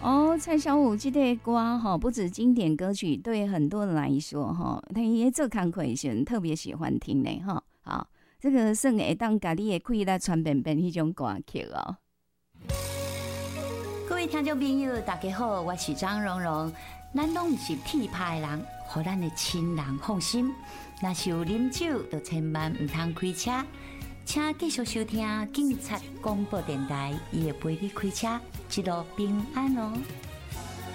哦，蔡小五这个歌哈，不止经典歌曲，对很多人来说哈，他也做康亏选特别喜欢听呢哈。好，这个算会当家己的气来传遍遍迄种歌曲哦。 各位听众朋友，大家好，我是张蓉蓉。咱拢毋是铁牌的人，互咱的亲人放心。若是有啉酒，就千万唔通开车。请继续收听警察广播电台，伊会陪你开车，一路平安哦。